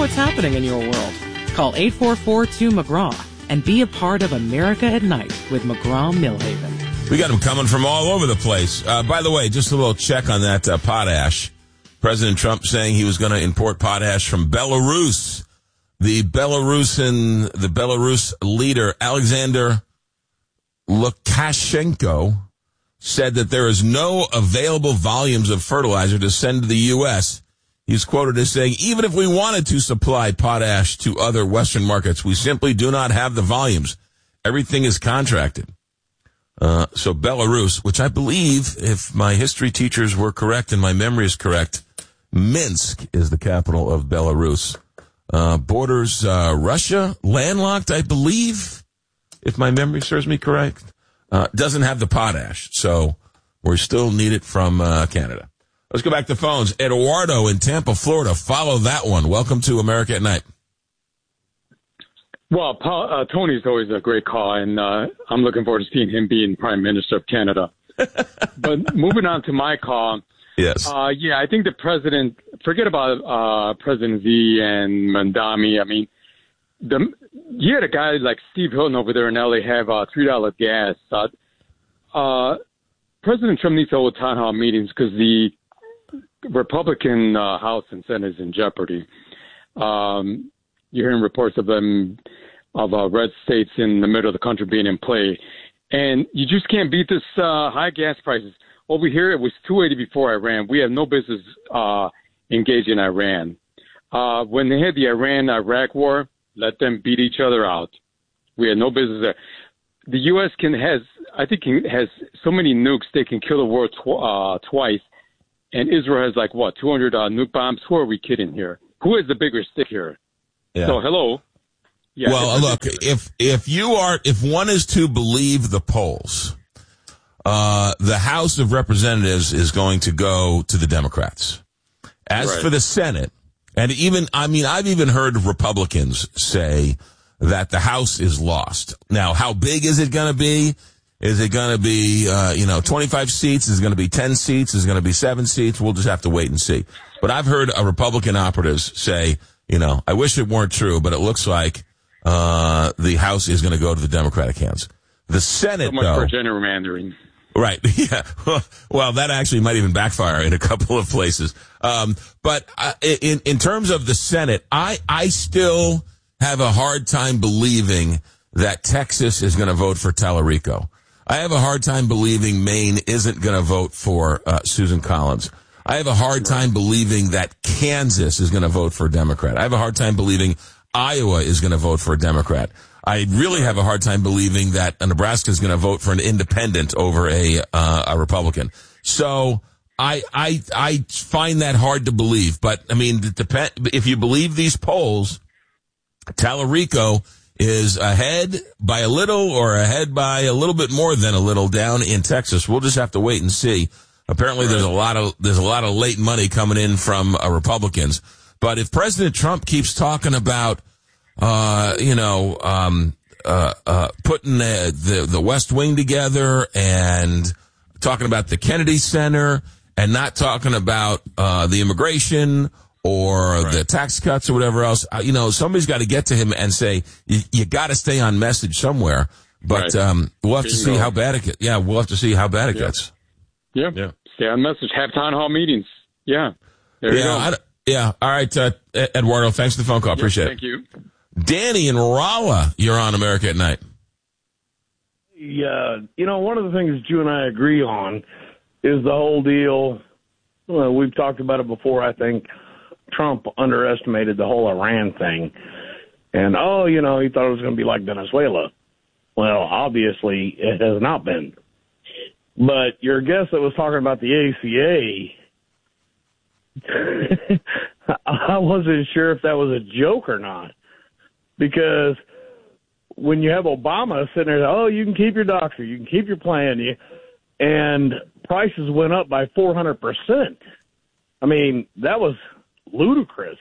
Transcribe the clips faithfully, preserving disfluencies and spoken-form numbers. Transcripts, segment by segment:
what's happening in your world. Call eight four four two McGraw and be a part of America at Night with McGraw-Millhaven. We got them coming from all over the place. Uh, by the way, just a little check on that uh, potash. President Trump saying he was going to import potash from Belarus. The Belarusian, the Belarus leader, Alexander Lukashenko, said that there is no available volumes of fertilizer to send to the U S. He's quoted as saying, even if we wanted to supply potash to other Western markets, we simply do not have the volumes. Everything is contracted. Uh, so Belarus, which I believe, if my history teachers were correct and my memory is correct, Minsk is the capital of Belarus. Uh, borders, uh, Russia, landlocked, I believe, if my memory serves me correct. Uh, doesn't have the potash, so we still need it from, uh, Canada. Let's go back to phones. Eduardo in Tampa, Florida. Follow that one. Welcome to America at Night. Well, Paul, uh, Tony's always a great call, and uh, I'm looking forward to seeing him being Prime Minister of Canada. But moving on to my call. Yes. Uh, yeah, I think the president, forget about uh, President Z and Mandami. I mean, the, you had a guy like Steve Hilton over there in L A have uh, three dollars gas. Uh, uh, President Trump needs to hold town hall meetings because the Republican uh, House and Senate is in jeopardy. Um, you're hearing reports of them, of uh, red states in the middle of the country being in play. And you just can't beat this uh, high gas prices. Over here, it was two eighty before Iran. We have no business uh, engaging Iran. Uh, when they had the Iran-Iraq war, let them beat each other out. We had no business there. The U S can has, I think, can, has so many nukes they can kill the world tw- uh, twice. And Israel has like what, two hundred uh, nuke bombs? Who are we kidding here? Who is the bigger stick here? Yeah. So hello. Yeah, well, look, if if you are, if one is to believe the polls, uh, the House of Representatives is going to go to the Democrats. As right. for the Senate, and even, I mean, I've even heard Republicans say that the House is lost. Now, how big is it going to be? Is it going to be, uh, you know, twenty-five seats? Is it going to be ten seats? Is it going to be seven seats? We'll just have to wait and see. But I've heard a Republican operatives say, you know, I wish it weren't true, but it looks like uh the House is going to go to the Democratic hands. The Senate, so much though, for gerrymandering. Right? Yeah. Well, that actually might even backfire in a couple of places. Um, but uh, in in terms of the Senate, I I still have a hard time believing that Texas is going to vote for Tallarico. I have a hard time believing Maine isn't going to vote for uh, Susan Collins. I have a hard time believing that Kansas is going to vote for a Democrat. I have a hard time believing Iowa is going to vote for a Democrat. I really have a hard time believing that Nebraska is going to vote for an independent over a uh, a Republican. So I I I find that hard to believe. But I mean, it depend, if you believe these polls, Tallarico is ahead by a little or ahead by a little bit more than a little down in Texas. We'll just have to wait and see. Apparently, there's a lot of there's a lot of late money coming in from uh, Republicans. But if President Trump keeps talking about, uh, you know, um, uh, uh, putting the, the the West Wing together and talking about the Kennedy Center and not talking about uh, the immigration or right. the tax cuts or whatever else, uh, you know, somebody's got to get to him and say, you, you got to stay on message somewhere. But right. um, we'll have Bingo. to see how bad it gets. Yeah, we'll have to see how bad it yeah. gets. Yeah. yeah. Stay on message. Have town hall meetings. Yeah. There yeah, you go. I, yeah. All right, uh, Eduardo, thanks for the phone call. Yeah, Appreciate thank it. Thank you. Danny in Rolla, you're on America at Night. Yeah, you know, one of the things that you and I agree on is the whole deal. Well, we've talked about it before, I think. Trump underestimated the whole Iran thing. And, oh, you know, he thought it was going to be like Venezuela. Well, obviously, it has not been. But your guest that was talking about the A C A, I wasn't sure if that was a joke or not. Because when you have Obama sitting there, oh, you can keep your doctor, you can keep your plan, you, and prices went up by four hundred percent. I mean, that was ludicrous.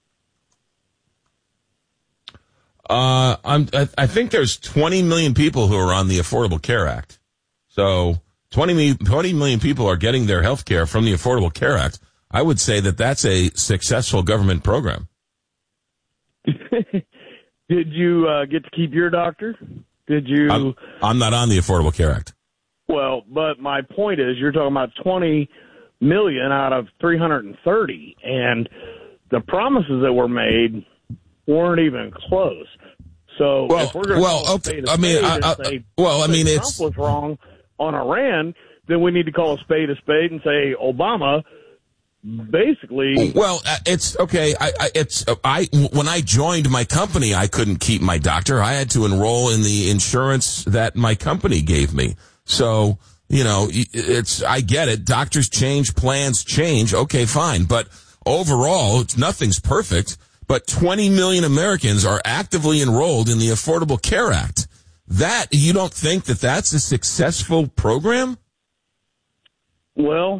Uh, I'm, I, I think there's twenty million people who are on the Affordable Care Act. So twenty, twenty million people are getting their health care from the Affordable Care Act. I would say that that's a successful government program. Did you uh, get to keep your doctor? Did you? I'm, I'm not on the Affordable Care Act. Well, but my point is, you're talking about twenty million out of three hundred thirty, and the promises that were made weren't even close. So well, if we're going to well, okay. I mean, I, I, say, well, I mean, Trump it's was wrong on Iran, then we need to call a spade a spade and say Obama basically. Well, uh, it's okay. I, I, it's uh, I when I joined my company, I couldn't keep my doctor. I had to enroll in the insurance that my company gave me. So, you know, it's I get it. Doctors change, plans change. Okay, fine, but overall, it's, nothing's perfect. But twenty million Americans are actively enrolled in the Affordable Care Act. That, you don't think that that's a successful program? Well,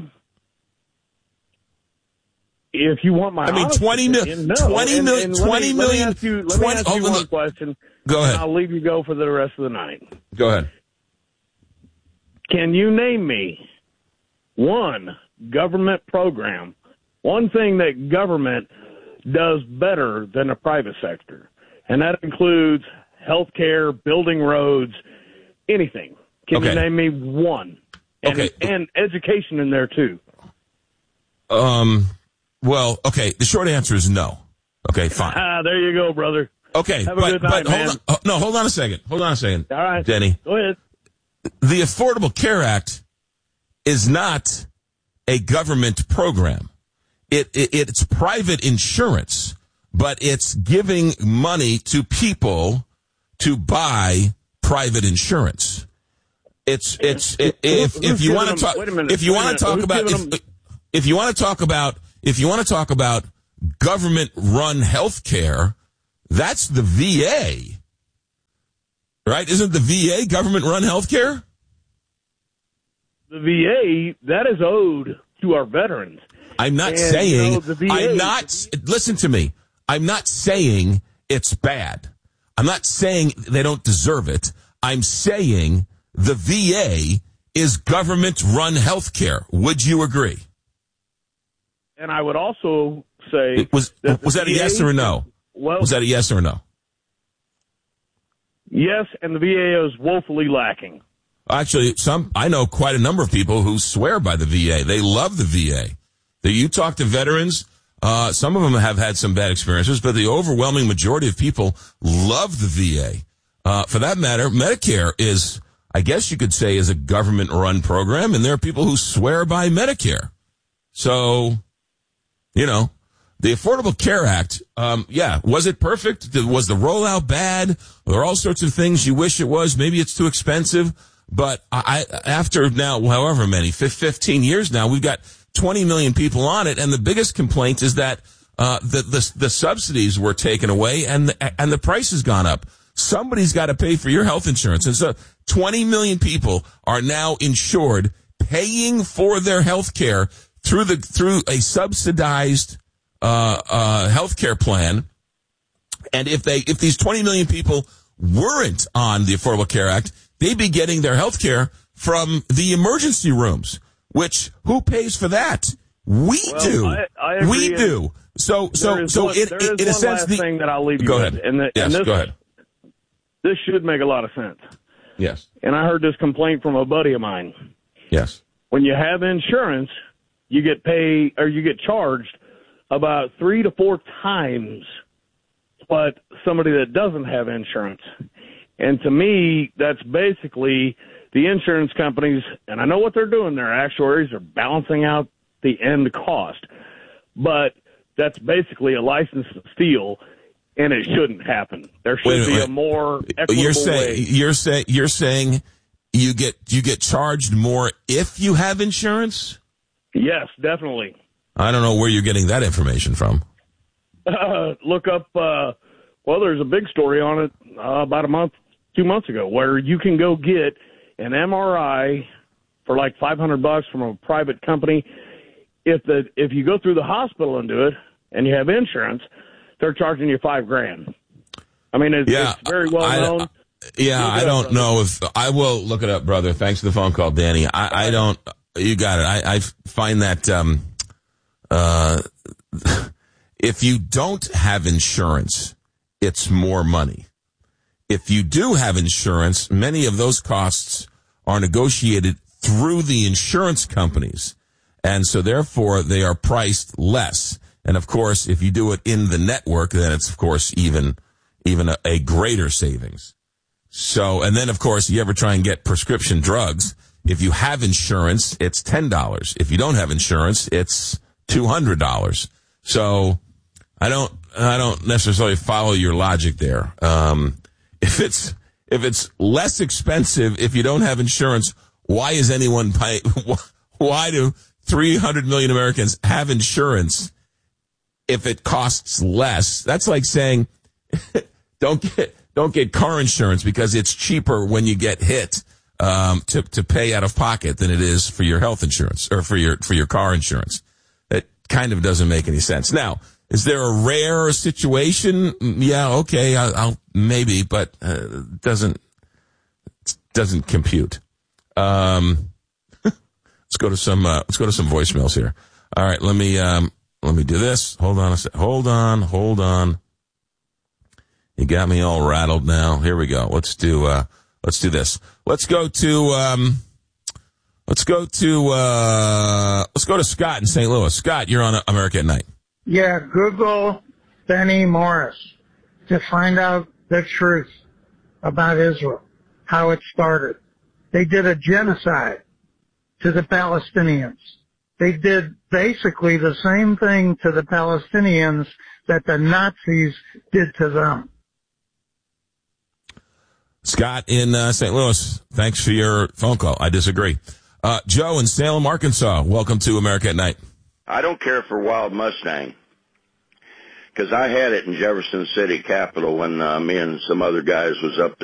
if you want my I mean, twenty million, no. twenty million, twenty million. Let me ask you, let me ask you one question. Go ahead. I'll leave you go for the rest of the night. Go ahead. Can you name me one government program, one thing that government does better than the private sector? And that includes health care, building roads, anything. Can okay. you name me one? And, okay. and education in there, too. Um. Well, okay, the short answer is no. Okay, fine. Ah, there you go, brother. Okay, Have a but, good night, but hold man. on. Oh, no, hold on a second. Hold on a second. All right. Denny. Go ahead. The Affordable Care Act is not a government program. It, it it's private insurance, but it's giving money to people to buy private insurance. It's it's it, if if you want to talk if you want to talk about if, if you want to talk about if you want to talk about government run health care, that's the V A. Right? Isn't the V A government run health care? The V A, that is owed to our veterans. I'm not and, saying, you know, the V A, I'm not, listen to me. I'm not saying it's bad. I'm not saying they don't deserve it. I'm saying the V A is government run health care. Would you agree? And I would also say, was, that was that a yes or a no? Well, was that a yes or a no? Yes, and the V A is woefully lacking. Actually, some I know quite a number of people who swear by the V A. They love the V A. The, you talk to veterans, uh, some of them have had some bad experiences, but the overwhelming majority of people love the V A. Uh, for that matter, Medicare is, I guess you could say, is a government-run program, and there are people who swear by Medicare. So, you know, the Affordable Care Act, um, yeah, was it perfect? Was the rollout bad? There are all sorts of things you wish it was. Maybe it's too expensive. But I, after now, however many, fifteen years now, we've got twenty million people on it, and the biggest complaint is that uh, the, the the subsidies were taken away, and the, and the price has gone up. Somebody's got to pay for your health insurance, and so twenty million people are now insured, paying for their health care through the through a subsidized uh, uh, health care plan. And if they if these twenty million people weren't on the Affordable Care Act, they'd be getting their health care from the emergency rooms, which who pays for that? We well, do. I, I agree. We do. So, so, so, one, it, there is it, in a one sense, last the, thing that I'll leave you go with. ahead. And, the, yes, and this, go ahead. This should make a lot of sense. Yes. And I heard this complaint from a buddy of mine. Yes. When you have insurance, you get paid or you get charged about three to four times what somebody that doesn't have insurance. And to me, that's basically the insurance companies, and I know what they're doing. Their actuaries are balancing out the end cost. But that's basically a license to steal, and it shouldn't happen. There should wait, be wait. a more equitable you're saying, way. You're, say, you're saying you get you get charged more if you have insurance? Yes, definitely. I don't know where you're getting that information from. Uh, look up, uh, well, there's a big story on it uh, about a month, two months ago, where you can go get an M R I for like five hundred bucks from a private company. If the if you go through the hospital and do it, and you have insurance, they're charging you five grand. I mean, it's, yeah, it's very well I, known. I, yeah, I don't know if I will look it up, brother. Thanks for the phone call, Danny. I, I don't. You got it. I, I find that um, uh, if you don't have insurance it's more money. If you do have insurance, many of those costs are negotiated through the insurance companies. And so therefore they are priced less. And of course, if you do it in the network, then it's of course even, even a, a greater savings. So, and then of course, you ever try and get prescription drugs, if you have insurance, it's ten dollars. If you don't have insurance, it's two hundred dollars. So I don't, I don't necessarily follow your logic there. Um, if it's, if it's less expensive, if you don't have insurance, why is anyone paying, why do three hundred million Americans have insurance if it costs less? That's like saying, don't get, don't get car insurance because it's cheaper when you get hit, um, to, to pay out of pocket than it is for your health insurance or for your, for your car insurance. It kind of doesn't make any sense. Now, is there a rare situation? Yeah, okay, I'll, I'll maybe, but uh, doesn't doesn't compute. Um, let's go to some uh, let's go to some voicemails here. All right, let me um, let me do this. Hold on a sec. Hold on, hold on. You got me all rattled now. Here we go. Let's do uh, let's do this. Let's go to um, let's go to uh, let's go to Scott in Saint Louis. Scott, you're on America at Night. Yeah, Google Benny Morris to find out the truth about Israel, how it started. They did a genocide to the Palestinians. They did basically the same thing to the Palestinians that the Nazis did to them. Scott in uh, Saint Louis, thanks for your phone call. I disagree. Uh, Joe in Salem, Arkansas, welcome to America at Night. I don't care for Wild Mustang, because I had it in Jefferson City, Capital, when uh, me and some other guys was up there.